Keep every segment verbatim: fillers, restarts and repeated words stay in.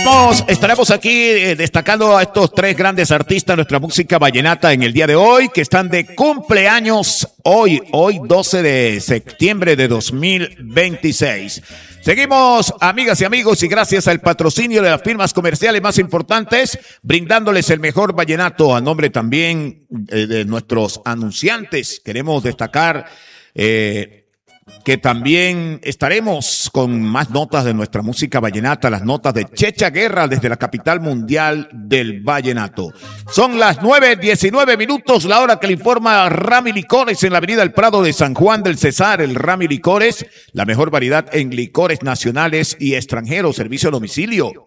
Estaremos, estaremos aquí eh, destacando a estos tres grandes artistas de nuestra música vallenata en el día de hoy, que están de cumpleaños hoy, hoy doce de septiembre de dos mil veintiséis. Seguimos, amigas y amigos, y gracias al patrocinio de las firmas comerciales más importantes, brindándoles el mejor vallenato a nombre también eh, de nuestros anunciantes. Queremos destacar eh, que también estaremos con más notas de nuestra música vallenata, las notas de Checha Guerra desde la capital mundial del vallenato. Son las nueve diecinueve minutos, la hora que le informa Rami Licores en la avenida El Prado de San Juan del Cesar. El Rami Licores, la mejor variedad en licores nacionales y extranjeros, servicio a domicilio.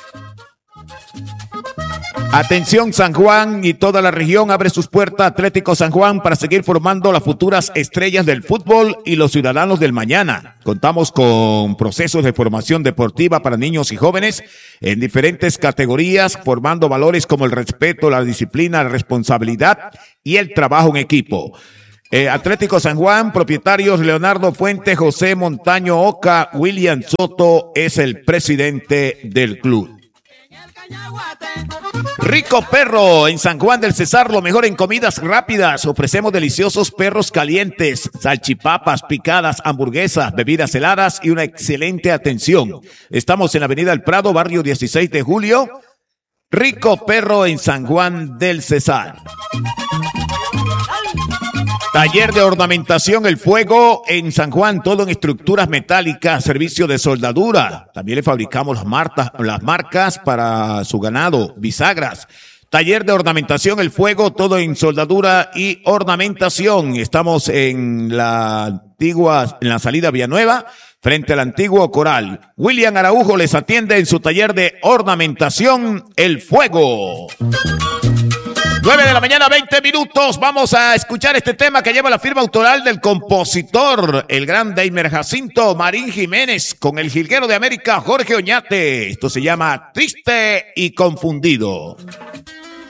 Atención San Juan y toda la región, abre sus puertas Atlético San Juan para seguir formando las futuras estrellas del fútbol y los ciudadanos del mañana. Contamos con procesos de formación deportiva para niños y jóvenes en diferentes categorías, formando valores como el respeto, la disciplina, la responsabilidad y el trabajo en equipo. Eh, Atlético San Juan, propietarios Leonardo Fuente, José Montaño Oca, William Soto es el presidente del club. Rico Perro en San Juan del Cesar, lo mejor en comidas rápidas. Ofrecemos deliciosos perros calientes, salchipapas, picadas, hamburguesas, bebidas heladas y una excelente atención. Estamos en la avenida El Prado, barrio dieciséis de julio. Rico Perro en San Juan del Cesar. Taller de ornamentación El Fuego en San Juan, todo en estructuras metálicas, servicio de soldadura. También le fabricamos las, martas, las marcas para su ganado, bisagras. Taller de ornamentación El Fuego, todo en soldadura y ornamentación. Estamos en la antigua, en la salida Villanueva, frente al antiguo Coral. William Araujo les atiende en su taller de ornamentación El Fuego. nueve de la mañana, veinte minutos. Vamos a escuchar este tema que lleva la firma autoral del compositor, el gran Deimer Jacinto Marín Jiménez, con el jilguero de América, Jorge Oñate. Esto se llama Triste y Confundido.